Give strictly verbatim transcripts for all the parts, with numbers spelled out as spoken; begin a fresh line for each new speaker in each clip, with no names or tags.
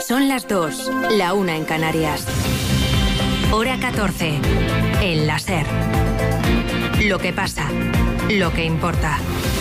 Son las dos, la una en Canarias. Hora catorce, en la SER. Lo que pasa, lo que importa.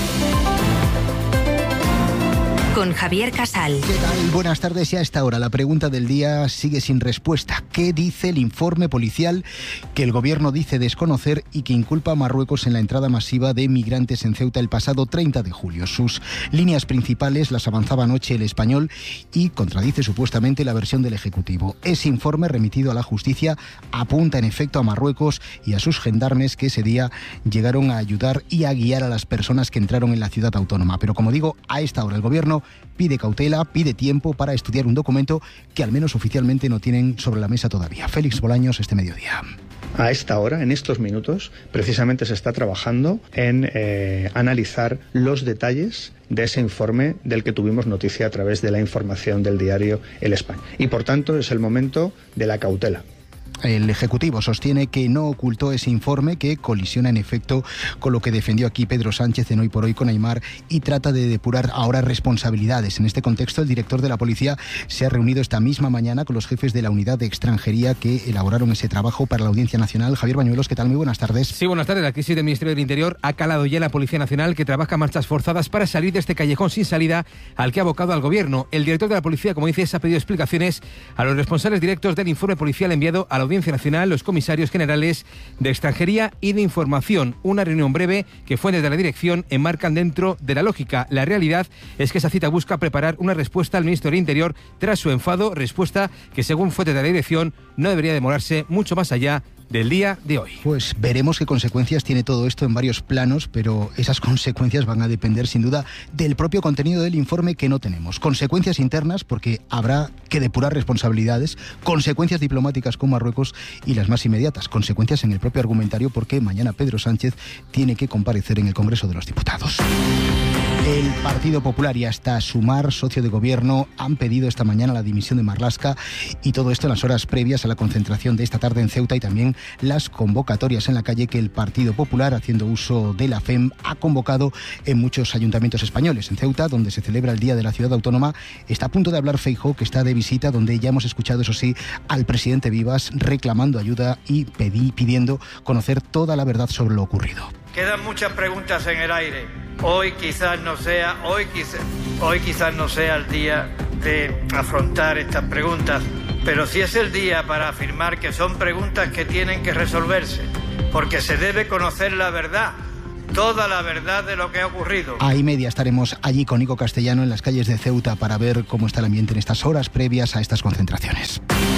Con Javier Casal.
¿Qué tal? Buenas tardes. Y a esta hora la pregunta del día sigue sin respuesta. ¿Qué dice el informe policial que el gobierno dice desconocer y que inculpa a Marruecos en la entrada masiva de migrantes en Ceuta el pasado treinta de julio? Sus líneas principales las avanzaba anoche El Español y contradice supuestamente la versión del Ejecutivo. Ese informe, remitido a la justicia, apunta en efecto a Marruecos y a sus gendarmes que ese día llegaron a ayudar y a guiar a las personas que entraron en la ciudad autónoma. Pero como digo, a esta hora el gobierno pide cautela, pide tiempo para estudiar un documento que al menos oficialmente no tienen sobre la mesa todavía. Félix Bolaños, este mediodía.
A esta hora, en estos minutos, precisamente se está trabajando en eh, analizar los detalles de ese informe del que tuvimos noticia a través de la información del diario El Español. Y por tanto es el momento de la cautela.
El Ejecutivo sostiene que no ocultó ese informe, que colisiona en efecto con lo que defendió aquí Pedro Sánchez en Hoy por Hoy con Aimar, y trata de depurar ahora responsabilidades. En este contexto, el director de la Policía se ha reunido esta misma mañana con los jefes de la unidad de extranjería que elaboraron ese trabajo para la Audiencia Nacional. Javier Bañuelos, ¿qué tal? Muy buenas tardes.
Sí, buenas tardes. La crisis del Ministerio del Interior ha calado ya en la Policía Nacional, que trabaja a marchas forzadas para salir de este callejón sin salida al que ha abocado al Gobierno. El director de la Policía, como dices, ha pedido explicaciones a los responsables directos del informe policial enviado a la Audiencia Nacional, los comisarios generales de Extranjería y de Información. Una reunión breve que fuentes de la dirección enmarcan dentro de la lógica. La realidad es que esa cita busca preparar una respuesta al ministro del Interior tras su enfado, respuesta que, según fuentes de la dirección, no debería demorarse mucho más allá del día de hoy.
Pues veremos qué consecuencias tiene todo esto en varios planos, pero esas consecuencias van a depender sin duda del propio contenido del informe, que no tenemos. Consecuencias internas, porque habrá que depurar responsabilidades, consecuencias diplomáticas con Marruecos y las más inmediatas, consecuencias en el propio argumentario, porque mañana Pedro Sánchez tiene que comparecer en el Congreso de los Diputados. El Partido Popular y hasta Sumar, socio de gobierno, han pedido esta mañana la dimisión de Marlaska, y todo esto en las horas previas a la concentración de esta tarde en Ceuta y también las convocatorias en la calle que el Partido Popular, haciendo uso de la F E M, ha convocado en muchos ayuntamientos españoles. En Ceuta, donde se celebra el Día de la Ciudad Autónoma, está a punto de hablar Feijóo, que está de visita, donde ya hemos escuchado, eso sí, al presidente Vivas reclamando ayuda y pedí, pidiendo conocer toda la verdad sobre lo ocurrido.
Quedan muchas preguntas en el aire. Hoy quizás no sea, hoy quizás, hoy quizás no sea el día de afrontar estas preguntas, pero sí es el día para afirmar que son preguntas que tienen que resolverse, porque se debe conocer la verdad, toda la verdad de lo que ha ocurrido. A y media estaremos allí con Nico Castellano en las calles de Ceuta para ver cómo está el ambiente en estas horas previas a estas concentraciones.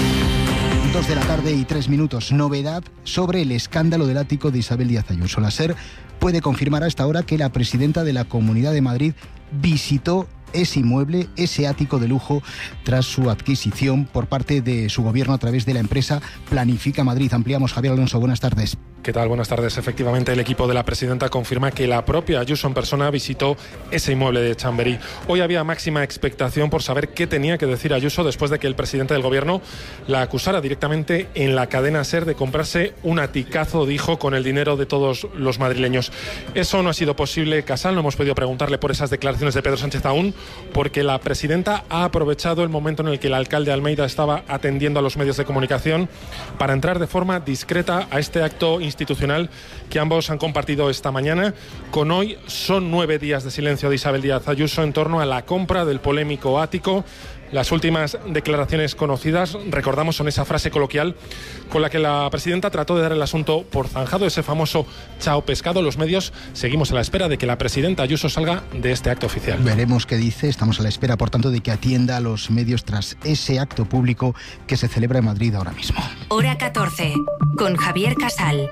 Dos de la tarde y tres minutos. Novedad sobre el escándalo del ático de Isabel Díaz Ayuso. La SER puede confirmar a esta hora que la presidenta de la Comunidad de Madrid visitó ese inmueble, ese ático de lujo, tras su adquisición por parte de su gobierno a través de la empresa Planifica Madrid. Ampliamos. Javier Alonso, buenas tardes.
¿Qué tal? Buenas tardes. Efectivamente, el equipo de la presidenta confirma que la propia Ayuso en persona visitó ese inmueble de Chamberí. Hoy había máxima expectación por saber qué tenía que decir Ayuso después de que el presidente del gobierno la acusara directamente en la cadena SER de comprarse un aticazo, dijo, con el dinero de todos los madrileños. Eso no ha sido posible, Casal. No hemos podido preguntarle por esas declaraciones de Pedro Sánchez aún, porque la presidenta ha aprovechado el momento en el que el alcalde Almeida estaba atendiendo a los medios de comunicación para entrar de forma discreta a este acto institucional que ambos han compartido esta mañana. Con hoy son nueve días de silencio de Isabel Díaz Ayuso en torno a la compra del polémico ático. Las últimas declaraciones conocidas, recordamos, son esa frase coloquial con la que la presidenta trató de dar el asunto por zanjado, ese famoso chao pescado. Los medios seguimos a la espera de que la presidenta Ayuso salga de este acto oficial.
Veremos qué dice. Estamos a la espera, por tanto, de que atienda a los medios tras ese acto público que se celebra en Madrid ahora mismo.
Hora catorce, con Javier Casal.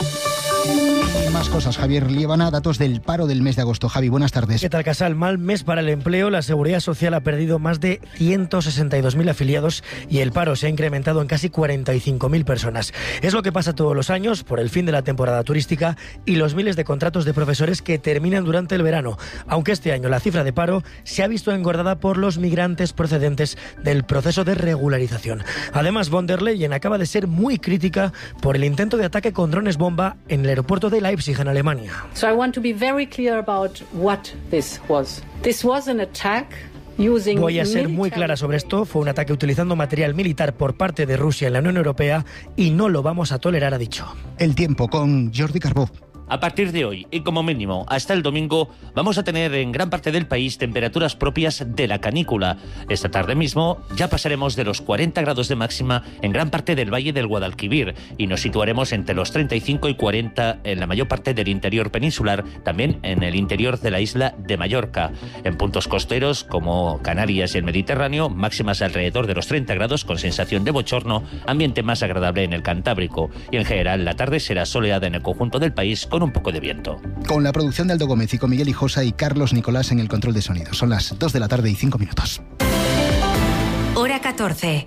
Y más cosas, Javier Liébana, datos del paro del mes de agosto. Javi, buenas tardes.
¿Qué tal, Casal? Mal mes para el empleo. La Seguridad Social ha perdido más de ciento sesenta y dos mil afiliados y el paro se ha incrementado en casi cuarenta y cinco mil personas. Es lo que pasa todos los años por el fin de la temporada turística y los miles de contratos de profesores que terminan durante el verano, aunque este año la cifra de paro se ha visto engordada por los migrantes procedentes del proceso de regularización. Además, von der Leyen acaba de ser muy crítica por el intento de ataque con drones bomba en el aeropuerto de Leipzig, en Alemania.
So I want to be very clear about what this was. This was an attack
Voy a ser muy clara sobre esto. Fue un ataque utilizando material militar por parte de Rusia en la Unión Europea y no lo vamos a tolerar, ha dicho.
El tiempo con Jordi Carbó.
A partir de hoy, y como mínimo hasta el domingo, vamos a tener en gran parte del país temperaturas propias de la canícula. Esta tarde mismo ya pasaremos de los cuarenta grados de máxima en gran parte del Valle del Guadalquivir y nos situaremos entre los treinta y cinco y cuarenta en la mayor parte del interior peninsular, también en el interior de la isla de Mallorca. En puntos costeros como Canarias y el Mediterráneo, máximas alrededor de los treinta grados con sensación de bochorno, ambiente más agradable en el Cantábrico. Y en general la tarde será soleada en el conjunto del país con un poco de viento.
Con la producción de Aldo Gómez y con Miguel Hijosa y Carlos Nicolás en el control de sonido. Son las dos de la tarde y cinco minutos.
Hora catorce.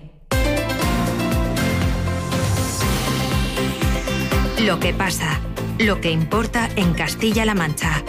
Lo que pasa, lo que importa en Castilla-La Mancha.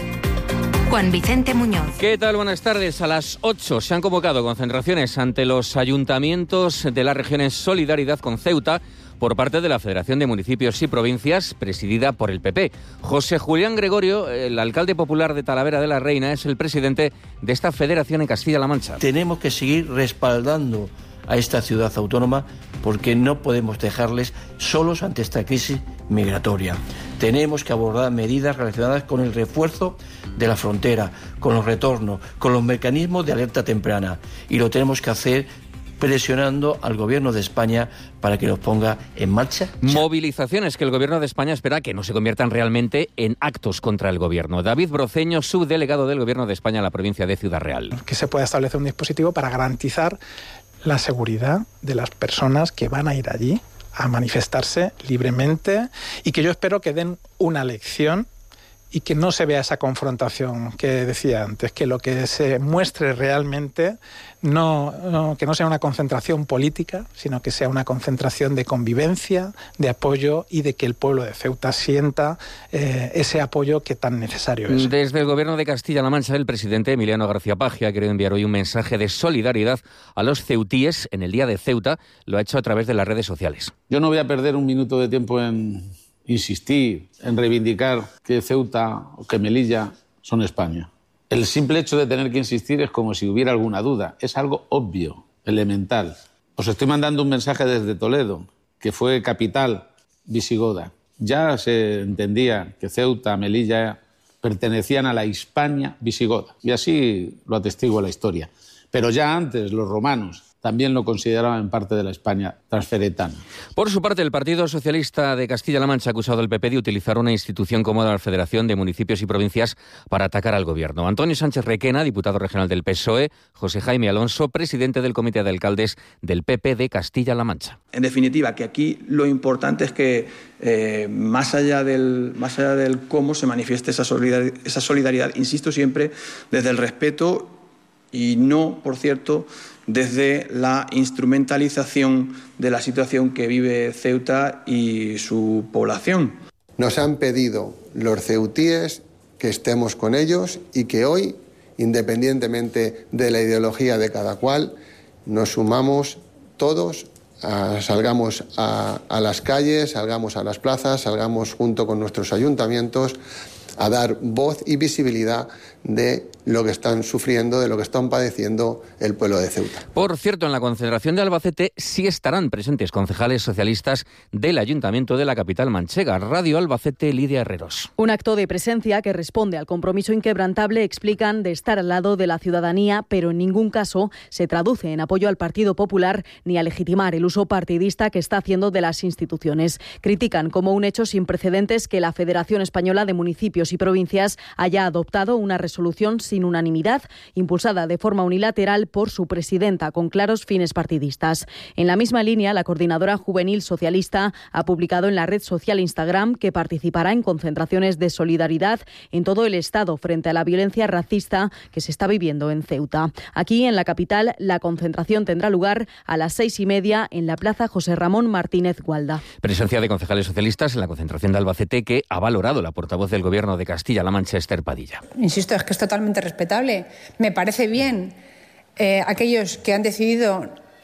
Juan Vicente Muñoz.
¿Qué tal? Buenas tardes. A las ocho se han convocado concentraciones ante los ayuntamientos de la región en solidaridad con Ceuta por parte de la Federación de Municipios y Provincias, presidida por el P P. José Julián Gregorio, el alcalde popular de Talavera de la Reina, es el presidente de esta federación en Castilla-La Mancha.
Tenemos que seguir respaldando a esta ciudad autónoma porque no podemos dejarles solos ante esta crisis migratoria. Tenemos que abordar medidas relacionadas con el refuerzo de la frontera, con los retornos, con los mecanismos de alerta temprana. Y lo tenemos que hacer presionando al Gobierno de España para que los ponga en marcha.
Movilizaciones que el Gobierno de España espera que no se conviertan realmente en actos contra el Gobierno. David Broceño, subdelegado del Gobierno de España en la provincia de Ciudad Real.
Que se pueda establecer un dispositivo para garantizar la seguridad de las personas que van a ir allí a manifestarse libremente y que yo espero que den una lección y que no se vea esa confrontación que decía antes, que lo que se muestre realmente, no, no, que no sea una concentración política, sino que sea una concentración de convivencia, de apoyo y de que el pueblo de Ceuta sienta eh, ese apoyo que tan necesario es.
Desde el Gobierno de Castilla-La Mancha, el presidente Emiliano García Paje ha querido enviar hoy un mensaje de solidaridad a los ceutíes en el Día de Ceuta. Lo ha hecho a través de las redes sociales.
Yo no voy a perder un minuto de tiempo en insistir, en reivindicar que Ceuta o que Melilla son España. El simple hecho de tener que insistir es como si hubiera alguna duda. Es algo obvio, elemental. Os estoy mandando un mensaje desde Toledo, que fue capital visigoda. Ya se entendía que Ceuta, Melilla pertenecían a la Hispania visigoda. Y así lo atestigua la historia. Pero ya antes los romanos también lo consideraban parte de la España transferetana.
Por su parte, el Partido Socialista de Castilla-La Mancha ha acusado al P P de utilizar una institución como la Federación de Municipios y Provincias para atacar al Gobierno. Antonio Sánchez Requena, diputado regional del P S O E, José Jaime Alonso, presidente del Comité de Alcaldes del P P de Castilla-La Mancha.
En definitiva, que aquí lo importante es que eh, más allá del, más allá del cómo se manifieste esa solidaridad, esa solidaridad, insisto siempre, desde el respeto y no, por cierto, desde la instrumentalización de la situación que vive Ceuta y su población.
Nos han pedido los ceutíes que estemos con ellos y que hoy, independientemente de la ideología de cada cual, nos sumamos todos, a, salgamos a, a las calles, salgamos a las plazas, salgamos junto con nuestros ayuntamientos a dar voz y visibilidad de lo que están sufriendo, de lo que están padeciendo el pueblo de Ceuta.
Por cierto, en la concentración de Albacete sí estarán presentes concejales socialistas del Ayuntamiento de la capital manchega. Radio Albacete, Lidia Herreros.
Un acto de presencia que responde al compromiso inquebrantable, explican, de estar al lado de la ciudadanía, pero en ningún caso se traduce en apoyo al Partido Popular ni a legitimar el uso partidista que está haciendo de las instituciones. Critican como un hecho sin precedentes que la Federación Española de Municipios y Provincias haya adoptado una resolución sin unanimidad, impulsada de forma unilateral por su presidenta, con claros fines partidistas. En la misma línea, la Coordinadora Juvenil Socialista ha publicado en la red social Instagram que participará en concentraciones de solidaridad en todo el Estado frente a la violencia racista que se está viviendo en Ceuta. Aquí, en la capital, la concentración tendrá lugar a las seis y media en la Plaza José Ramón Martínez Gualda.
Presencia de concejales socialistas en la concentración de Albacete, que ha valorado la portavoz del Gobierno de Castilla-La Mancha, Esther Padilla.
Insisto, es que es totalmente respetable. Me parece bien eh, aquellos que han decidido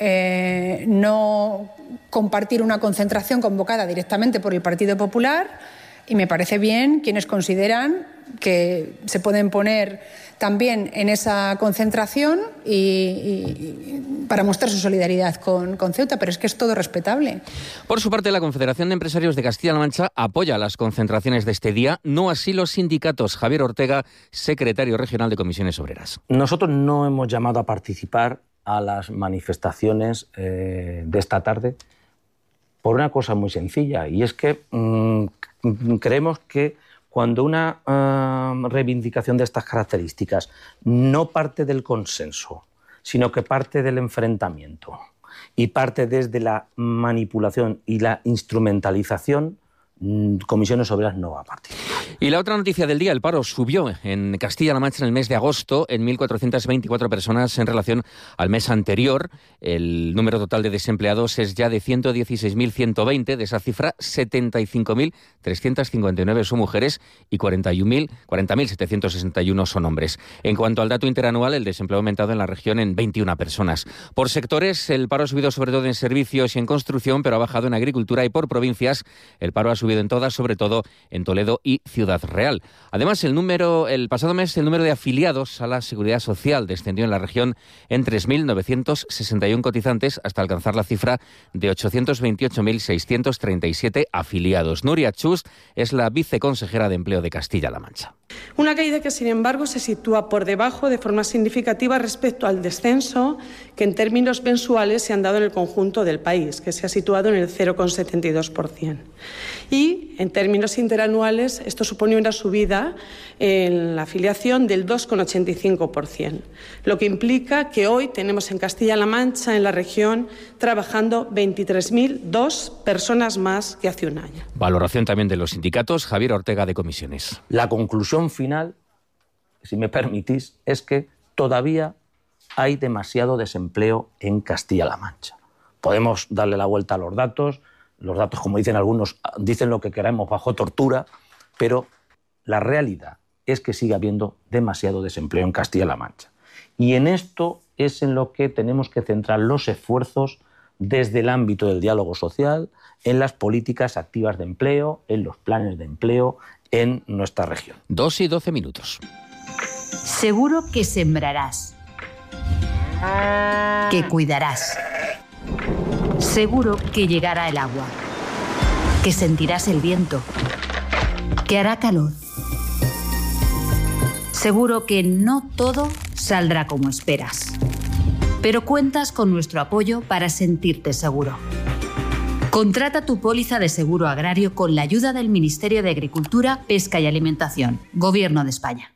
eh, no compartir una concentración convocada directamente por el Partido Popular, y me parece bien quienes consideran que se pueden poner también en esa concentración y, y para mostrar su solidaridad con, con Ceuta, pero es que es todo respetable.
Por su parte, la Confederación de Empresarios de Castilla-La Mancha apoya las concentraciones de este día, no así los sindicatos. Javier Ortega, secretario regional de Comisiones Obreras.
Nosotros no hemos llamado a participar a las manifestaciones eh, de esta tarde por una cosa muy sencilla, y es que mmm, creemos que cuando una uh, reivindicación de estas características no parte del consenso, sino que parte del enfrentamiento y parte desde la manipulación y la instrumentalización, Comisiones Obreras no va a participar.
Y la otra noticia del día, el paro subió en Castilla-La Mancha en el mes de agosto en mil cuatrocientas veinticuatro personas en relación al mes anterior. El número total de desempleados es ya de ciento dieciséis mil ciento veinte. De esa cifra, setenta y cinco mil trescientas cincuenta y nueve son mujeres y cuarenta mil setecientos sesenta y uno son hombres. En cuanto al dato interanual, el desempleo ha aumentado en la región en veintiuna personas. Por sectores, el paro ha subido sobre todo en servicios y en construcción, pero ha bajado en agricultura, y por provincias, el paro ha subido en todas, sobre todo en Toledo y Ciudad Real. Además, el número, el pasado mes, el número de afiliados a la Seguridad Social descendió en la región en tres mil novecientos sesenta y uno cotizantes hasta alcanzar la cifra de ochocientos veintiocho mil seiscientos treinta y siete afiliados. Nuria Chust es la viceconsejera de Empleo de Castilla-La Mancha.
Una caída que, sin embargo, se sitúa por debajo de forma significativa respecto al descenso que en términos mensuales se han dado en el conjunto del país, que se ha situado en el cero coma setenta y dos por ciento. Y en términos interanuales esto supone una subida en la afiliación del dos coma ochenta y cinco por ciento, lo que implica que hoy tenemos en Castilla-La Mancha, en la región, trabajando veintitrés mil dos personas más que hace un año.
Valoración también de los sindicatos. Javier Ortega, de Comisiones.
La conclusión final, si me permitís, es que todavía hay demasiado desempleo en Castilla-La Mancha. Podemos darle la vuelta a los datos. Los datos, como dicen algunos, dicen lo que queramos bajo tortura, pero la realidad es que sigue habiendo demasiado desempleo en Castilla-La Mancha. Y en esto es en lo que tenemos que centrar los esfuerzos desde el ámbito del diálogo social, en las políticas activas de empleo, en los planes de empleo en nuestra región.
Dos y doce minutos.
Seguro que sembrarás, que cuidarás. Seguro que llegará el agua, que sentirás el viento, que hará calor. Seguro que no todo saldrá como esperas, pero cuentas con nuestro apoyo para sentirte seguro. Contrata tu póliza de seguro agrario con la ayuda del Ministerio de Agricultura, Pesca y Alimentación, Gobierno de España.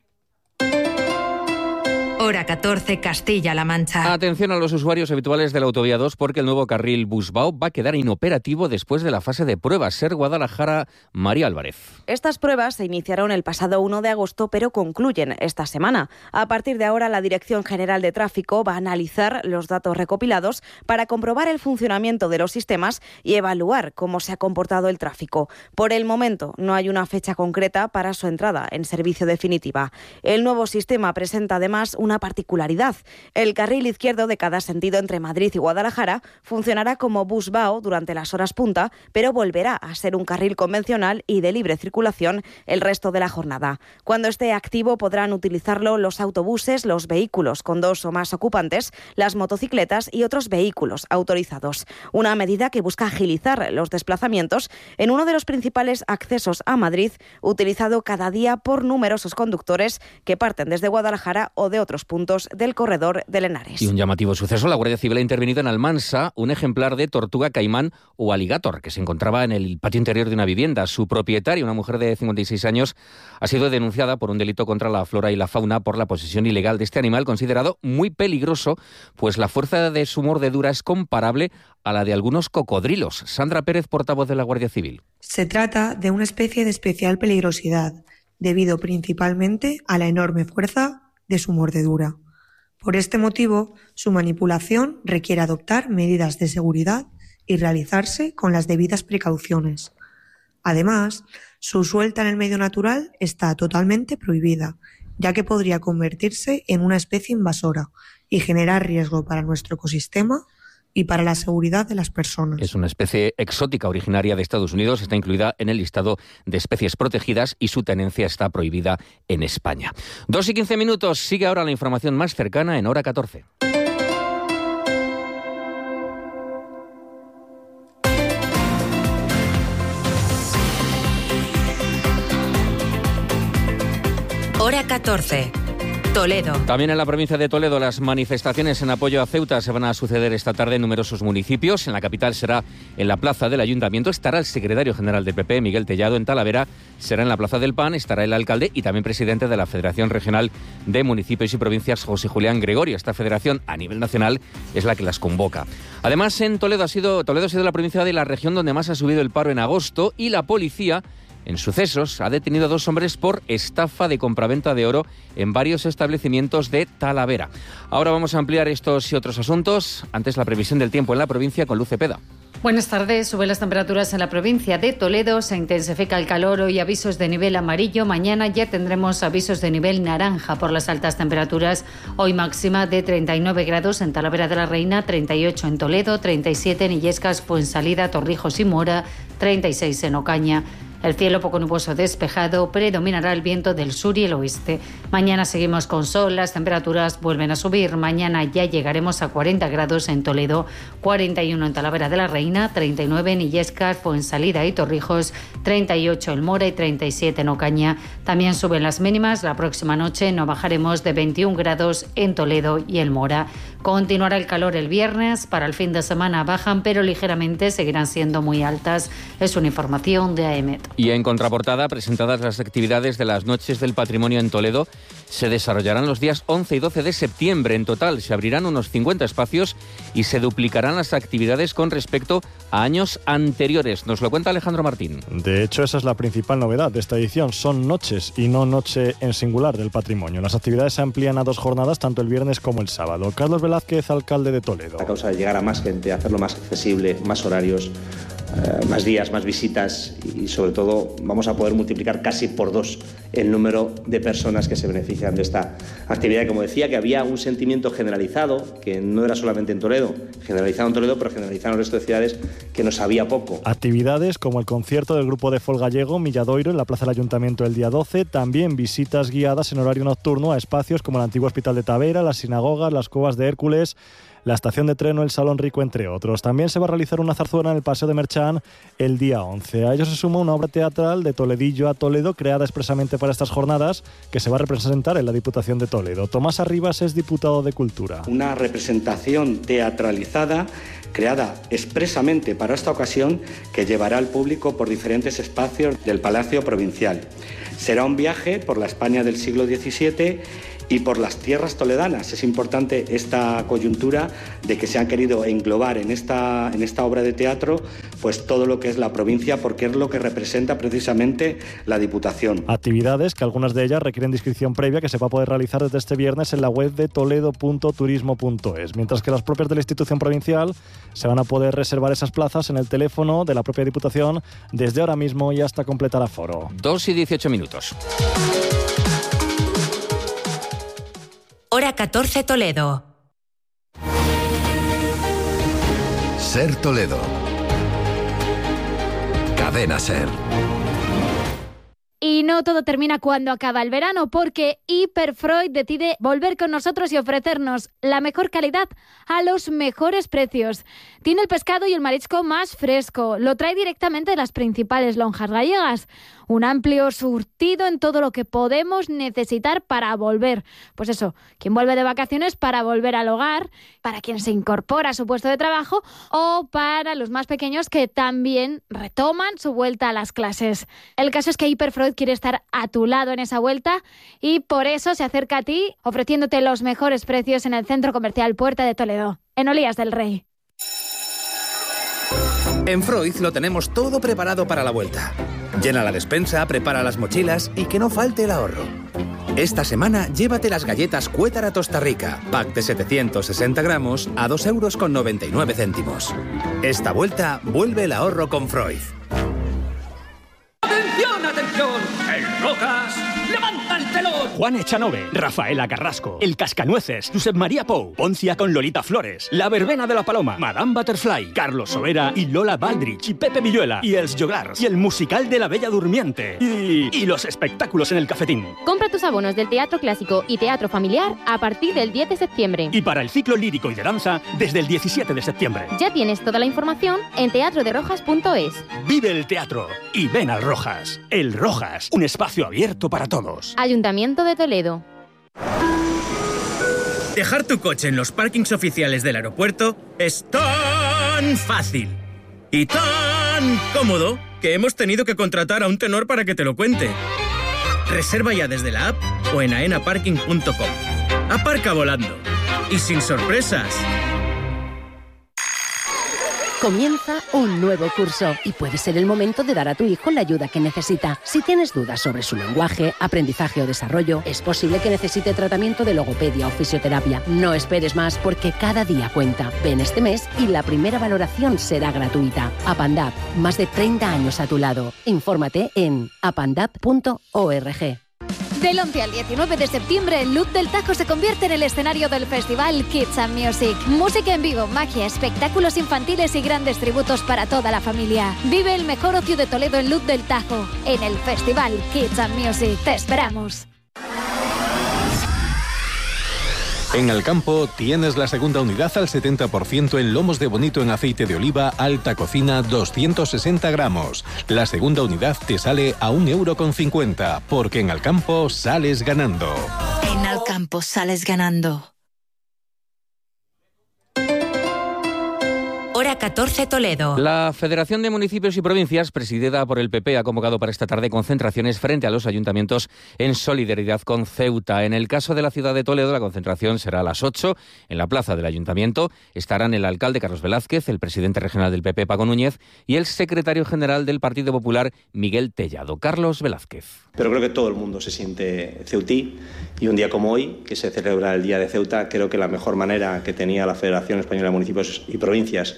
Hora catorce, Castilla-La Mancha.
Atención a los usuarios habituales de la autovía dos, porque el nuevo carril Busbao va a quedar inoperativo después de la fase de pruebas. Ser Guadalajara, María Álvarez.
Estas pruebas se iniciaron el pasado uno de agosto, pero concluyen esta semana. A partir de ahora, la Dirección General de Tráfico va a analizar los datos recopilados para comprobar el funcionamiento de los sistemas y evaluar cómo se ha comportado el tráfico. Por el momento, no hay una fecha concreta para su entrada en servicio definitiva. El nuevo sistema presenta además un una particularidad. El carril izquierdo de cada sentido entre Madrid y Guadalajara funcionará como Busbao durante las horas punta, pero volverá a ser un carril convencional y de libre circulación el resto de la jornada. Cuando esté activo podrán utilizarlo los autobuses, los vehículos con dos o más ocupantes, las motocicletas y otros vehículos autorizados. Una medida que busca agilizar los desplazamientos en uno de los principales accesos a Madrid, utilizado cada día por numerosos conductores que parten desde Guadalajara o de otros puntos del corredor del Henares.
Y un llamativo suceso: la Guardia Civil ha intervenido en Almansa un ejemplar de tortuga caimán o alligator que se encontraba en el patio interior de una vivienda. Su propietaria, una mujer de cincuenta y seis años, ha sido denunciada por un delito contra la flora y la fauna por la posesión ilegal de este animal, considerado muy peligroso, pues la fuerza de su mordedura es comparable a la de algunos cocodrilos. Sandra Pérez, portavoz de la Guardia Civil.
Se trata de una especie de especial peligrosidad, debido principalmente a la enorme fuerza de su mordedura. Por este motivo, su manipulación requiere adoptar medidas de seguridad y realizarse con las debidas precauciones. Además, su suelta en el medio natural está totalmente prohibida, ya que podría convertirse en una especie invasora y generar riesgo para nuestro ecosistema y para la seguridad de las personas.
Es una especie exótica originaria de Estados Unidos, está incluida en el listado de especies protegidas y su tenencia está prohibida en España. Dos y quince minutos, sigue ahora la información más cercana en Hora catorce.
Hora catorce. Toledo.
También en la provincia de Toledo las manifestaciones en apoyo a Ceuta se van a suceder esta tarde en numerosos municipios. En la capital será en la plaza del Ayuntamiento, estará el secretario general del P P, Miguel Tellado. En Talavera será en la plaza del P A N, estará el alcalde y también presidente de la Federación Regional de Municipios y Provincias, José Julián Gregorio. Esta federación a nivel nacional es la que las convoca. Además, en Toledo ha sido, Toledo ha sido la provincia de la región donde más ha subido el paro en agosto y la policía en sucesos ha detenido a dos hombres por estafa de compraventa de oro en varios establecimientos de Talavera. Ahora vamos a ampliar estos y otros asuntos. Antes la previsión del tiempo en la provincia con Luz Cepeda.
Buenas tardes. Suben las temperaturas en la provincia de Toledo, se intensifica el calor, hoy avisos de nivel amarillo, mañana ya tendremos avisos de nivel naranja por las altas temperaturas, hoy máxima de treinta y nueve grados en Talavera de la Reina, treinta y ocho en Toledo, treinta y siete en Illescas, Fuensalida, Torrijos y Mora, treinta y seis en Ocaña. El cielo poco nuboso despejado, predominará el viento del sur y el oeste. Mañana seguimos con sol, las temperaturas vuelven a subir. Mañana ya llegaremos a cuarenta grados en Toledo, cuarenta y uno en Talavera de la Reina, treinta y nueve en Illescas, Fuensalida y Torrijos, treinta y ocho en Mora y treinta y siete en Ocaña. También suben las mínimas, la próxima noche no bajaremos de veintiún grados en Toledo y el Mora. Continuará el calor el viernes, para el fin de semana bajan, pero ligeramente seguirán siendo muy altas. Es una información de A E M E T.
Y en contraportada, presentadas las actividades de las Noches del Patrimonio en Toledo, se desarrollarán los días once y doce de septiembre. En total se abrirán unos cincuenta espacios y se duplicarán las actividades con respecto a años anteriores. Nos lo cuenta Alejandro Martín.
De hecho, esa es la principal novedad de esta edición. Son noches y no noche en singular del patrimonio. Las actividades se amplían a dos jornadas, tanto el viernes como el sábado. Carlos Velázquez, alcalde de Toledo.
A causa de llegar a más gente, hacerlo más accesible, más horarios, eh, más días, más visitas y sobre todo vamos a poder multiplicar casi por dos el número de personas que se benefician de esta actividad. Como decía, que había un sentimiento generalizado, que no era solamente en Toledo, generalizado en Toledo, pero generalizado en el resto de ciudades, que no sabía poco.
Actividades como el concierto del grupo de folk gallego Milladoiro en la Plaza del Ayuntamiento el día doce, también visitas guiadas en horario nocturno a espacios como el antiguo Hospital de Tavera, las sinagogas, las cuevas de Hércules, la estación de tren o el Salón Rico, entre otros. También se va a realizar una zarzuela en el Paseo de Merchán el día once. A ello se suma una obra teatral de Toledillo a Toledo, creada expresamente para estas jornadas, que se va a representar en la Diputación de Toledo. Tomás Arribas es diputado de Cultura.
Una representación teatralizada creada expresamente para esta ocasión, que llevará al público por diferentes espacios del Palacio Provincial. Será un viaje por la España del siglo diecisiete y por las tierras toledanas. Es importante esta coyuntura de que se han querido englobar en esta, en esta obra de teatro pues todo lo que es la provincia, porque es lo que representa precisamente la Diputación.
Actividades que algunas de ellas requieren de inscripción previa, que se va a poder realizar desde este viernes en la web de toledo punto turismo punto es, mientras que las propias de la institución provincial se van a poder reservar esas plazas en el teléfono de la propia Diputación desde ahora mismo y hasta completar aforo.
Dos y dieciocho minutos.
Hora catorce Toledo.
Ser Toledo. Cadena Ser.
Y no todo termina cuando acaba el verano, porque Hiperfreud decide volver con nosotros y ofrecernos la mejor calidad a los mejores precios. Tiene el pescado y el marisco más fresco, lo trae directamente de las principales lonjas gallegas. Un amplio surtido en todo lo que podemos necesitar para volver. Pues eso, quien vuelve de vacaciones para volver al hogar, para quien se incorpora a su puesto de trabajo o para los más pequeños que también retoman su vuelta a las clases. El caso es que Hiperfreud quiere estar a tu lado en esa vuelta y por eso se acerca a ti ofreciéndote los mejores precios en el Centro Comercial Puerta de Toledo, en Olías del Rey.
En Freud lo tenemos todo preparado para la vuelta. Llena la despensa, prepara las mochilas y que no falte el ahorro. Esta semana llévate las galletas Cuétara Tosta Rica, pack de setecientos sesenta gramos a dos euros con noventa y nueve céntimos. Esta vuelta vuelve el ahorro con Freud.
¡Atención, atención! ¡El Rocas levanta el telón!
Juan Echanove, Rafaela Carrasco, El Cascanueces, Josep María Pou, Poncia con Lolita Flores, La Verbena de la Paloma, Madame Butterfly, Carlos Sobera y Lola Baldrich y Pepe Villuela y Els Joglars y el musical de La Bella Durmiente y, y los espectáculos en el Cafetín.
Compra tus abonos del Teatro Clásico y Teatro Familiar a partir del diez de septiembre.
Y para el ciclo lírico y de danza desde el diecisiete de septiembre.
Ya tienes toda la información en teatro de rojas punto es.
Vive el teatro y ven al Rojas. El Rojas, un espacio abierto para todos.
Ayuntamiento de Toledo.
Dejar tu coche en los parkings oficiales del aeropuerto es tan fácil y tan cómodo que hemos tenido que contratar a un tenor para que te lo cuente. Reserva ya desde la app o en aena parking punto com. Aparca volando y sin sorpresas.
Comienza un nuevo curso y puede ser el momento de dar a tu hijo la ayuda que necesita. Si tienes dudas sobre su lenguaje, aprendizaje o desarrollo, es posible que necesite tratamiento de logopedia o fisioterapia. No esperes más porque cada día cuenta. Ven este mes y la primera valoración será gratuita. Apandap, más de treinta años a tu lado. Infórmate en apandap punto org.
Del once al diecinueve de septiembre, el Loop del Tajo se convierte en el escenario del festival Kids and Music. Música en vivo, magia, espectáculos infantiles y grandes tributos para toda la familia. Vive el mejor ocio de Toledo en Loop del Tajo, en el festival Kids and Music. ¡Te esperamos!
En Alcampo tienes la segunda unidad al setenta por ciento en lomos de bonito en aceite de oliva, alta cocina, doscientos sesenta gramos. La segunda unidad te sale a un euro con cincuenta, porque en Alcampo sales ganando.
En Alcampo sales ganando. Hora catorce Toledo.
La Federación de Municipios y Provincias, presidida por el P P, ha convocado para esta tarde concentraciones frente a los ayuntamientos en solidaridad con Ceuta. En el caso de la ciudad de Toledo, la concentración será a las ocho en la plaza del ayuntamiento. Estarán el alcalde Carlos Velázquez, el presidente regional del P P Paco Núñez y el secretario general del Partido Popular Miguel Tellado. Carlos Velázquez.
Pero creo que todo el mundo se siente ceutí y un día como hoy, que se celebra el Día de Ceuta, creo que la mejor manera que tenía la Federación Española de Municipios y Provincias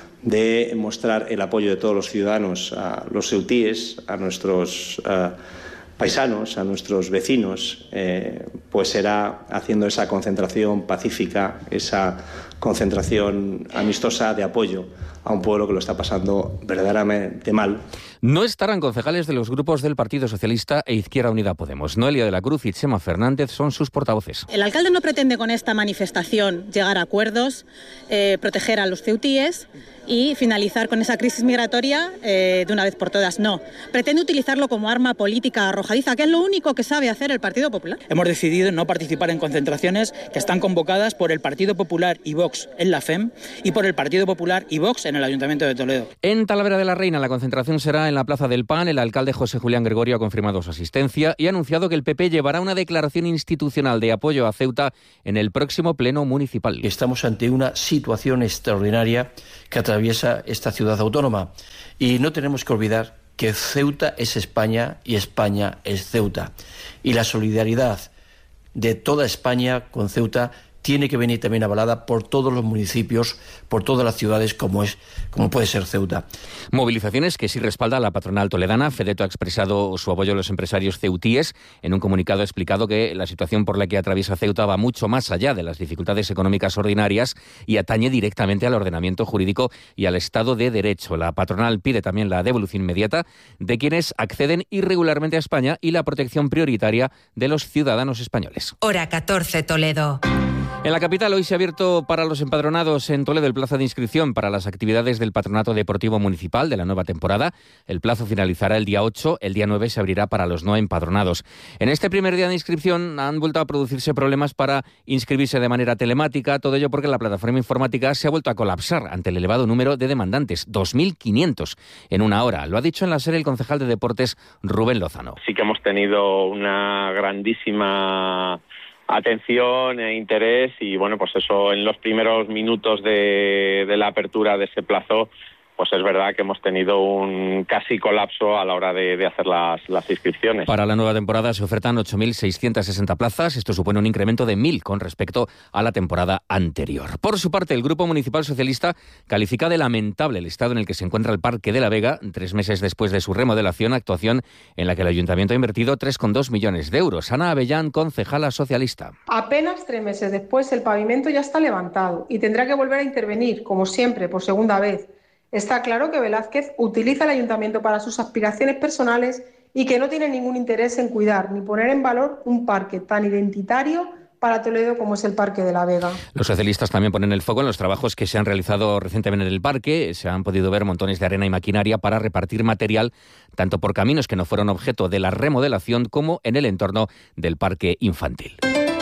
de mostrar el apoyo de todos los ciudadanos a los ceutíes, a nuestros uh, paisanos, a nuestros vecinos, eh, pues será haciendo esa concentración pacífica, esa concentración amistosa de apoyo a un pueblo que lo está pasando verdaderamente mal.
No estarán concejales de los grupos del Partido Socialista e Izquierda Unida Podemos. Noelia de la Cruz y Chema Fernández son sus portavoces.
El alcalde no pretende con esta manifestación llegar a acuerdos, eh, proteger a los ceutíes y finalizar con esa crisis migratoria eh, de una vez por todas. No, pretende utilizarlo como arma política arrojadiza, que es lo único que sabe hacer el Partido Popular.
Hemos decidido no participar en concentraciones que están convocadas por el Partido Popular y Vox en la F E M y por el Partido Popular y Vox en el Ayuntamiento de Toledo.
En Talavera de la Reina la concentración será en la Plaza del Pan. El alcalde José Julián Gregorio ha confirmado su asistencia y ha anunciado que el P P llevará una declaración institucional de apoyo a Ceuta en el próximo pleno municipal.
Estamos ante una situación extraordinaria que atraviesa esta ciudad autónoma y no tenemos que olvidar que Ceuta es España y España es Ceuta. Y la solidaridad de toda España con Ceuta tiene que venir también avalada por todos los municipios, por todas las ciudades como es, como puede ser Ceuta.
Movilizaciones que sí respalda la patronal toledana. Fedeto ha expresado su apoyo a los empresarios ceutíes. En un comunicado ha explicado que la situación por la que atraviesa Ceuta va mucho más allá de las dificultades económicas ordinarias y atañe directamente al ordenamiento jurídico y al Estado de Derecho. La patronal pide también la devolución inmediata de quienes acceden irregularmente a España y la protección prioritaria de los ciudadanos españoles.
Hora catorce Toledo.
En la capital hoy se ha abierto para los empadronados en Toledo el plazo de inscripción para las actividades del Patronato Deportivo Municipal de la nueva temporada. El plazo finalizará el día ocho, el día nueve se abrirá para los no empadronados. En este primer día de inscripción han vuelto a producirse problemas para inscribirse de manera telemática, todo ello porque la plataforma informática se ha vuelto a colapsar ante el elevado número de demandantes, dos mil quinientos en una hora. Lo ha dicho en la SER el concejal de Deportes, Rubén Lozano.
Sí que hemos tenido una grandísima atención e interés y bueno, pues eso en los primeros minutos de, de la apertura de ese plazo pues es verdad que hemos tenido un casi colapso a la hora de, de hacer las, las inscripciones.
Para la nueva temporada se ofertan ocho mil seiscientas sesenta plazas. Esto supone un incremento de mil con respecto a la temporada anterior. Por su parte, el Grupo Municipal Socialista califica de lamentable el estado en el que se encuentra el Parque de la Vega, tres meses después de su remodelación, actuación en la que el Ayuntamiento ha invertido tres coma dos millones de euros. Ana Avellán, concejala socialista.
Apenas tres meses después, el pavimento ya está levantado y tendrá que volver a intervenir, como siempre, por segunda vez. Está claro que Velázquez utiliza el ayuntamiento para sus aspiraciones personales y que no tiene ningún interés en cuidar ni poner en valor un parque tan identitario para Toledo como es el Parque de la Vega.
Los socialistas también ponen el foco en los trabajos que se han realizado recientemente en el parque. Se han podido ver montones de arena y maquinaria para repartir material, tanto por caminos que no fueron objeto de la remodelación como en el entorno del parque infantil.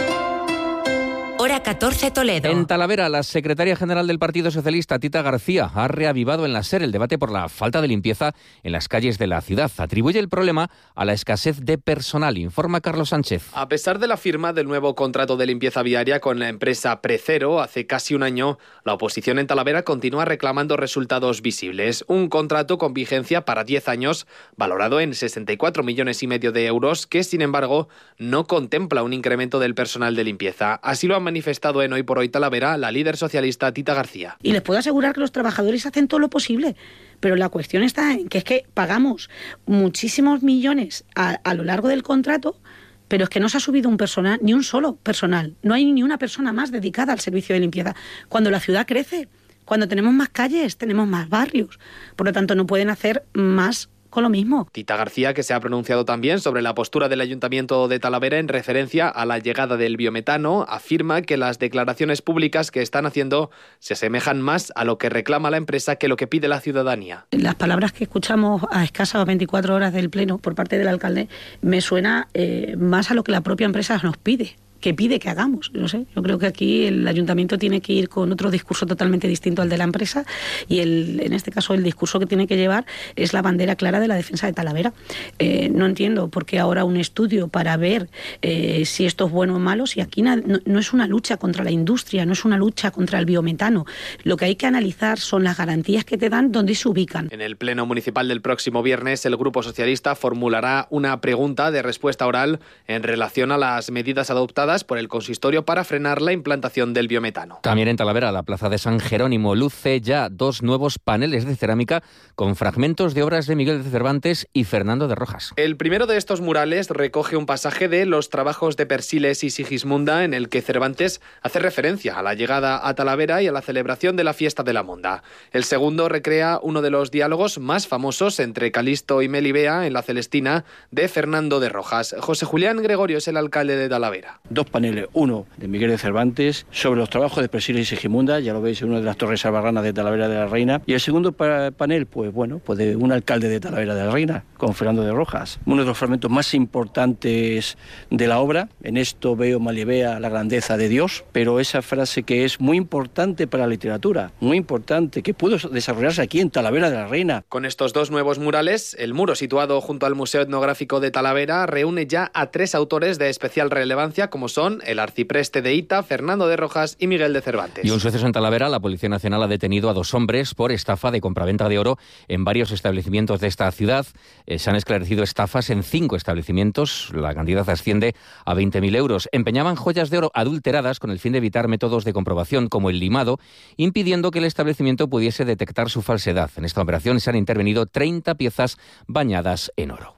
Hora catorce Toledo.
En Talavera, la secretaria general del Partido Socialista, Tita García, ha reavivado en la SER el debate por la falta de limpieza en las calles de la ciudad. Atribuye el problema a la escasez de personal, informa Carlos Sánchez.
A pesar de la firma del nuevo contrato de limpieza viaria con la empresa Precero hace casi un año, la oposición en Talavera continúa reclamando resultados visibles. Un contrato con vigencia para diez años, valorado en sesenta y cuatro millones y medio de euros, que sin embargo no contempla un incremento del personal de limpieza. Así lo han manifestado en Hoy por Hoy Talavera la líder socialista Tita García.
Y les puedo asegurar que los trabajadores hacen todo lo posible, pero la cuestión está en que es que pagamos muchísimos millones a, a lo largo del contrato, pero es que no se ha subido un personal, ni un solo personal. No hay ni una persona más dedicada al servicio de limpieza. Cuando la ciudad crece, cuando tenemos más calles, tenemos más barrios. Por lo tanto, no pueden hacer más con lo mismo.
Tita García, que se ha pronunciado también sobre la postura del Ayuntamiento de Talavera en referencia a la llegada del biometano, afirma que las declaraciones públicas que están haciendo se asemejan más a lo que reclama la empresa que lo que pide la ciudadanía.
Las palabras que escuchamos a escasas veinticuatro horas del pleno por parte del alcalde me suena eh, más a lo que la propia empresa nos pide. que pide que hagamos. No sé, yo creo que aquí el ayuntamiento tiene que ir con otro discurso totalmente distinto al de la empresa y el, en este caso el discurso que tiene que llevar es la bandera clara de la defensa de Talavera. Eh, no entiendo por qué ahora un estudio para ver eh, si esto es bueno o malo, si aquí no, no es una lucha contra la industria, no es una lucha contra el biometano. Lo que hay que analizar son las garantías que te dan, dónde se ubican.
En el pleno municipal del próximo viernes, el Grupo Socialista formulará una pregunta de respuesta oral en relación a las medidas adoptadas por el consistorio para frenar la implantación del biometano.
También en Talavera, la plaza de San Jerónimo luce ya dos nuevos paneles de cerámica con fragmentos de obras de Miguel de Cervantes y Fernando de Rojas.
El primero de estos murales recoge un pasaje de Los trabajos de Persiles y Sigismunda, en el que Cervantes hace referencia a la llegada a Talavera y a la celebración de la fiesta de la Monda. El segundo recrea uno de los diálogos más famosos entre Calisto y Melibea en la Celestina, de Fernando de Rojas. José Julián Gregorio es el alcalde de Talavera.
Dos paneles, uno de Miguel de Cervantes sobre los trabajos de Persiles y Sigismunda, ya lo veis en una de las torres albarranas de Talavera de la Reina, y el segundo pa- panel, pues bueno, pues de un alcalde de Talavera de la Reina, con Fernando de Rojas. Uno de los fragmentos más importantes de la obra: en esto veo Melibea la grandeza de Dios, pero esa frase que es muy importante para la literatura, muy importante, que pudo desarrollarse aquí en Talavera de la Reina.
Con estos dos nuevos murales, el muro situado junto al Museo Etnográfico de Talavera reúne ya a tres autores de especial relevancia, como son el arcipreste de Ita, Fernando de Rojas y Miguel de Cervantes.
Y un suceso en Talavera: la Policía Nacional ha detenido a dos hombres por estafa de compraventa de oro en varios establecimientos de esta ciudad. Eh, se han esclarecido estafas en cinco establecimientos. La cantidad asciende a veinte mil euros. Empeñaban joyas de oro adulteradas con el fin de evitar métodos de comprobación como el limado, impidiendo que el establecimiento pudiese detectar su falsedad. En esta operación se han intervenido treinta piezas bañadas en oro.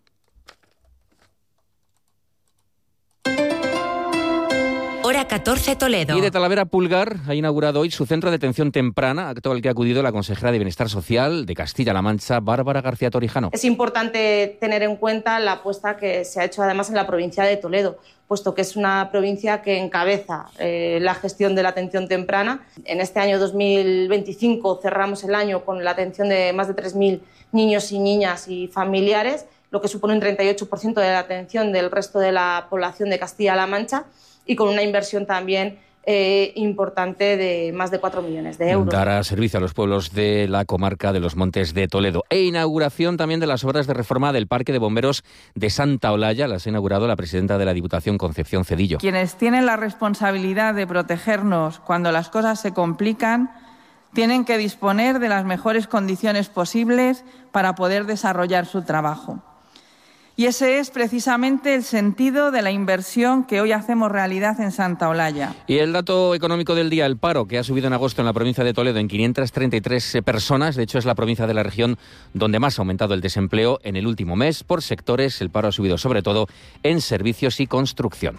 Hora catorce Toledo.
Y de Talavera, Pulgar ha inaugurado hoy su centro de atención temprana, acto al que ha acudido la consejera de Bienestar Social de Castilla-La Mancha, Bárbara García Torijano.
Es importante tener en cuenta la apuesta que se ha hecho además en la provincia de Toledo, puesto que es una provincia que encabeza eh, la gestión de la atención temprana. En este año dos mil veinticinco cerramos el año con la atención de más de tres mil niños y niñas y familiares, lo que supone un treinta y ocho por ciento de la atención del resto de la población de Castilla-La Mancha, y con una inversión también eh, importante de más de cuatro millones de euros.
Dará servicio a los pueblos de la comarca de los Montes de Toledo. E inauguración también de las obras de reforma del Parque de Bomberos de Santa Olalla. Las ha inaugurado la presidenta de la Diputación, Concepción Cedillo.
Quienes tienen la responsabilidad de protegernos cuando las cosas se complican
tienen que disponer de las mejores condiciones posibles para poder desarrollar su trabajo. Y ese es precisamente el sentido de la inversión que hoy hacemos realidad en Santa Olalla.
Y el dato económico del día, el paro, que ha subido en agosto en la provincia de Toledo en quinientas treinta y tres personas. De hecho, es la provincia de la región donde más ha aumentado el desempleo en el último mes. Por sectores, el paro ha subido sobre todo en servicios y construcción.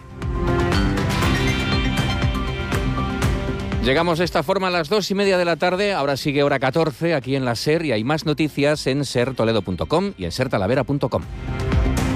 Llegamos de esta forma a las dos y media de la tarde. Ahora sigue hora catorce aquí en la SER y hay más noticias en ser toledo punto com y en ser talavera punto com.